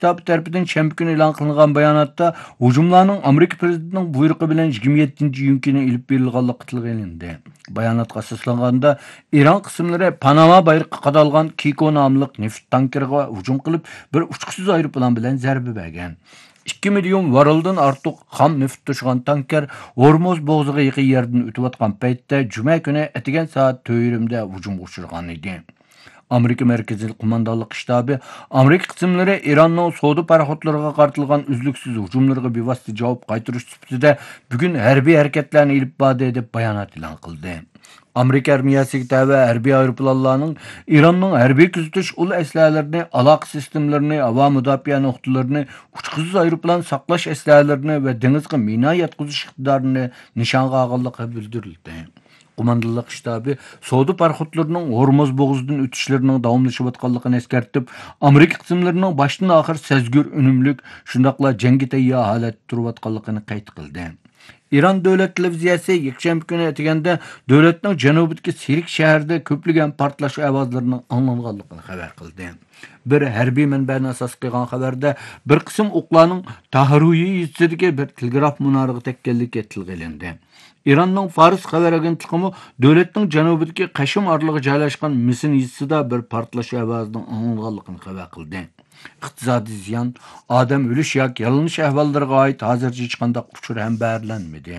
ştabi tarafidan şənbə günü e'lon qilingan bayonotda hujumlarning Amerika prezidentining buyrug'i bilan 27-iyun kuni ilib berilganligi tilg'ilindi. Bayonotga asoslanganda İran qismlari Panama bayrog'i qadalgan Kiko nomli neft tankeriga hujum qilib, bir uchqusiz aeroplan bilan zarba bergan. 2 million varıldan artıq xam neft taşıgan tanker Hormuz bo'g'ziga yaqin yerdan o'tayotgan paytda juma kuni atigan soat 4:30da hujumga uchragan edi. Amerika Merkezi Kumandanlık Ştabi, Amerika qismlari İranning savdo paraxodlariga qartilgan uzluksiz hujumlarga bevosita javob qaytarish sifatida bugun harbiy harakatlarni ilib bordi deb bayonot e'lon qildi. Amerika armiyasiga tava harbiy aeroplanlarning İranning harbiy kuzatish ul aslahalarini, aloqa sistemlarini, havo mudofaa nuqtalarini, uchqusiz aeroplan saqlash aslahalarini va dengizga mina yetkazish iqtidorini nishonga olganligi bildirildi. Kumandanlık ştabi savdo paraxodlarining Hormuz bo'g'zidan o'tishlarining davomlashayotganligini eskartib, Amerika qismlarining boshdan oxir sezgur, unumlik, shundaqla jangga tayyor holatda turayotganligini qayd qildi. İran davlat televiziyasi yakshanba kuni aytganda davlatning janubidagi Sirik shahrida ko'plagan portlash ovozlarining anglanganligini xabar qildi. Bir harbiy manbani asos qilgan xabarda bir qism o'qlarning Tahruyi yuzidagi bir telegraf munoriga tekkanligi tilg'ilindi. İranning Fars xabar agentligi davlatning janubidagi Qashim orlig'i joylashgan Misin yuzida bir portlash ovozining anglanganligini xabar qildi. İqtisodiy ziyon, odam o'lish yoki yaralanish ahvollariga oid hozircha hech qanday uchur ham berilmadi.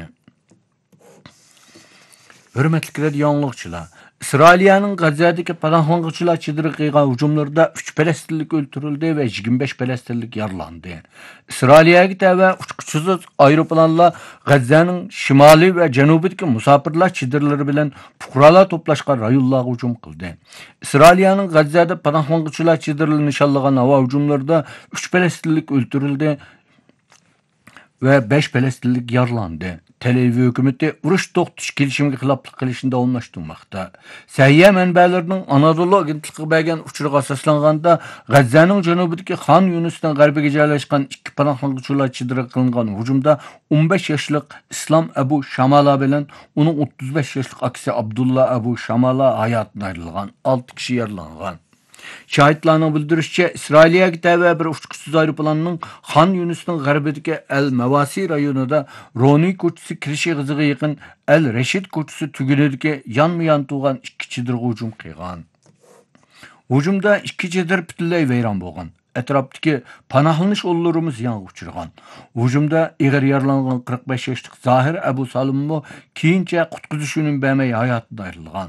Hurmatli radio anglag'chilar, İsrailiyaning G'azadagi panohlanuvchilar chidiriga qilgan hujumlarda 3 falastinlik o'ldirildi va 25 falastinlik yaralandi. İsrailiyaga tava uchquchisiz aeroplanlar G'azzaning shimoliy va janubidagi musofirlar chidirlari bilan fuqarolar to'plashgan rayonlarga hujum qildi. İsrailiyaning G'azzada panohlanuvchilar chidirlarini nishonlagan havo hujumlarida 3 falastinlik o'ldirildi ve 5 falastinlik yaralandi. Tel Aviv hükümeti urush to'xtatish kelishimiga xiloflik qilishni davomlashtirmoqda. Sahiyya manbalarning Anadolu agentligiga bergan uchuriga asoslanganda G'azzaning janubidagi Xan Yunusdan g'arbiga joylashgan 2 panohlanuvchilar chidiriga qilingan hujumda 15 yoshlik Islom Abu Shamala bilan uning 35 yoshlik akasi Abdullah Abu Shamala hayotdan ayrilgan, 6 kishi yaralangan. Şahitlarning bildirishicha, İsrailiyaga tava bir uchqusiz aeroplanning Xan Yunusning g'arbidagi Al-Mavasi rayonida Roni ko'chasi kirishi g'iziga yaqin Al-Rashid ko'chasi tugunidagi yonma-yon turgan 2 chidirga hujum qilgan. Hujumda 2 chidir butunlay vayron bo'lgan. Atrofdagi panohlanish o'llarimiz yonga uchirgan. Hujumda ig'ir yaralangan 45 yoshlik Zohir Abu Salimmo keyincha qutqizish uning bermay hayotdan ayrilgan.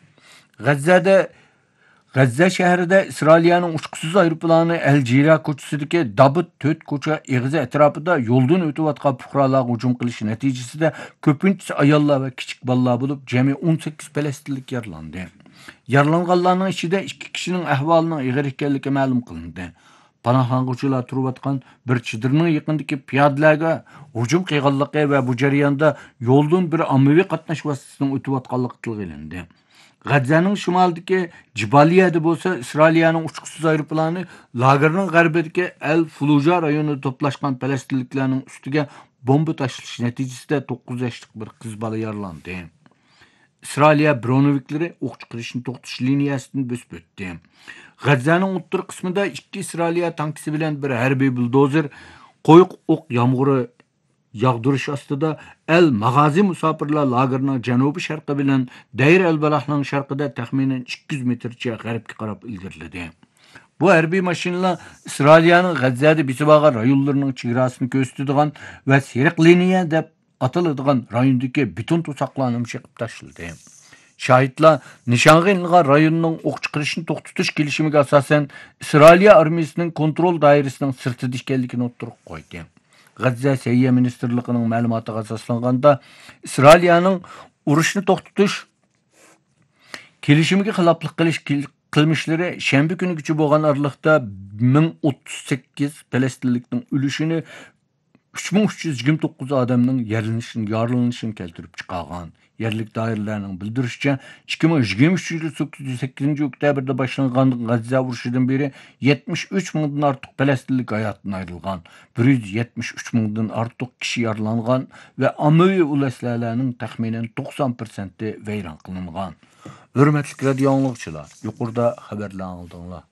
G'azza shahrida İsrailiyaning uchqusiz aeroplani Al-Jira ko'chasidagi Dabut 4 ko'cha eg'izi atrofida yo'ldan o'tayotgan fuqarolarga hujum qilish natijasida ko'pincha ayollar va kichik bolalar bo'lib, jami 18 falastinlik yaralandi. Yaralanganlarning ichida 2 kishining ahvolining og'ir ekanligi ma'lum qilindi. Panohlanuvchilar turayotgan bir chidirning yaqinidagi piyodalarga hujum qilganligi va bu jarayonda yo'ldan bir ommaviy qatnash vositasining o'tayotganligi tilg'ilindi. G'azzaning shimolidagi Jibaliyada bo'lsa, İsrailiyaning uchqusiz aeroplani lagerning g'arbidagi Al-Fuluja rayonida to'plashgan falastinliklarning ustiga bomba tashlash natijasida 9 yoshlik bir qiz bola yaralandi. İsrailiya bronoviklari o'q chiqarishni to'xtatish liniyasidan bosib o'tdi. G'azzaning o'ttir qismida 2 İsrailiya tankisi bilan bir harbiy buldozer qo'yiq o'q yomg'iri yağdırış ostida El-Mag'azi musofirlar lagerining janubiy sharqi bilan Dayr al-Balahning sharqida taxminan 200 metrcha g'arbga qarab ilgariladi. Bu harbiy mashinalar İsrailiyaning G'azzada bisibaga rayonlarining chegarasini ko'rsatadigan va Seriq liniya deb ataladigan rayondagi beton to'saqlarni chiqib tashladi. Şahitlar nishonga ilingan rayonning o'q chiqarishni to'xtatish kelishimiga asosan İsrailiya armiyasining kontrol doirasining sirtida ekanligini o'ttirib qo'ydi. G'azza Sahiyya ministerligining ma'lumotiga asoslanganda İsrailiyaning urushni to'xtatish kelishimiga xiloflik qilmishlari shanba kunigacha bo'lgan araliqda 1038 falastinlikning o'lishini 3329 odamning yaralanishini keltirib chiqargan. Yerlik doiralarning bildirishicha 2023 yili 8 oktyabrda boshlangan G'azza urushidan beri 73 mingdan ortiq falastinlik hayotdan ayrilgan, 173 mingdan ortiq kishi yaralangan va ommaviy ulaslarning taxminan 90% vayron qilingan. Hurmatli radio anglag'chilar, yuqorida xabarlar oldinglar.